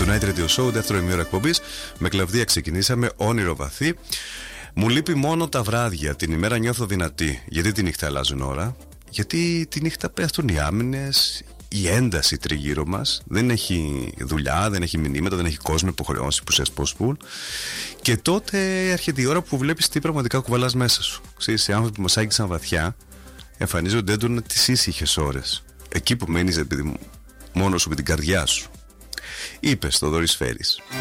του Night Radio Show, δεύτερο ημίωρο εκπομπής. Με Κλαβδία ξεκινήσαμε, όνειρο βαθύ. Μου λείπει μόνο τα βράδια. Την ημέρα νιώθω δυνατή. Γιατί τη νύχτα αλλάζουν ώρα? Γιατί τη νύχτα πέφτουν οι άμυνες, η ένταση τριγύρω μας. Δεν έχει δουλειά, δεν έχει μηνύματα, δεν έχει κόσμο, υποχρεώσει που σε σπόσπουλ. Και τότε έρχεται η ώρα που βλέπεις τι πραγματικά κουβαλάς μέσα σου. Ξέρεις, οι άνθρωποι που μας άγγισαν βαθιά εμφανίζονται έντονα τις ήσυχες ώρες. Εκεί που μένεις, επειδή μόνος σου με την καρδιά σου. Είπε στο Δωρής Φέρης.